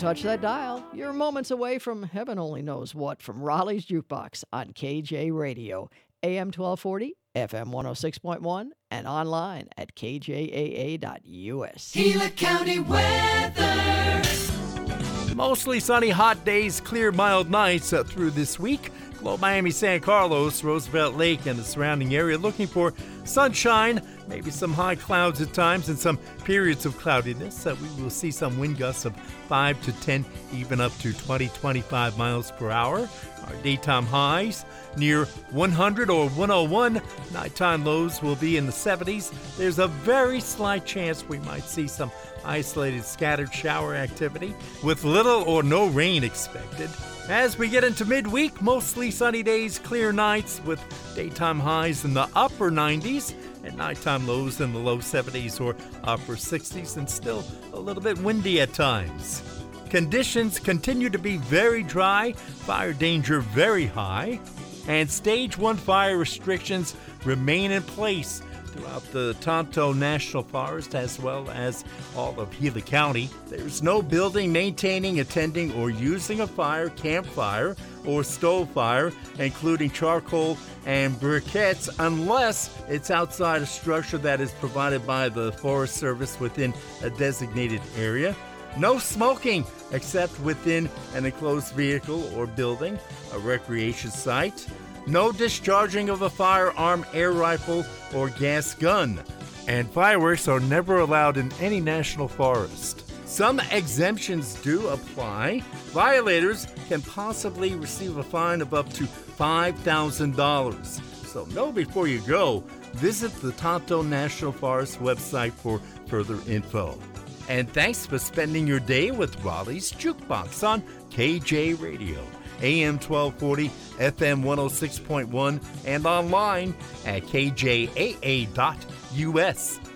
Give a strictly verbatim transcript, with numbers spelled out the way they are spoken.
touch that dial. You're moments away from heaven only knows what from Raleigh's Jukebox on K J Radio, A M twelve forty, F M one oh six point one, and online at K J A A dot U S. Gila County weather. Mostly sunny, hot days, clear, mild nights uh, through this week. Globe Miami, San Carlos, Roosevelt Lake, and the surrounding area looking for sunshine, maybe some high clouds at times, and some periods of cloudiness. Uh, we will see some wind gusts of five to ten, even up to twenty, twenty-five miles per hour. Our daytime highs near one hundred or one oh one. Nighttime lows will be in the seventies. There's a very slight chance we might see some isolated scattered shower activity with little or no rain expected. As we get into midweek, mostly sunny days, clear nights with daytime highs in the upper nineties and nighttime lows in the low seventies or upper sixties, and still a little bit windy at times. Conditions continue to be very dry, fire danger very high, and stage one fire restrictions remain in place throughout the Tonto National Forest as well as all of Gila County. There's no building, maintaining, attending, or using a fire, campfire, or stove fire, including charcoal and briquettes, unless it's outside a structure that is provided by the Forest Service within a designated area. No smoking except within an enclosed vehicle or building, a recreation site. No discharging of a firearm, air rifle, or gas gun. And fireworks are never allowed in any national forest. Some exemptions do apply. Violators can possibly receive a fine of up to five thousand dollars. So know before you go, visit the Tonto National Forest website for further info. And thanks for spending your day with Raleigh's Jukebox on K J Radio, A M twelve forty, F M one oh six point one, and online at K J A A dot U S.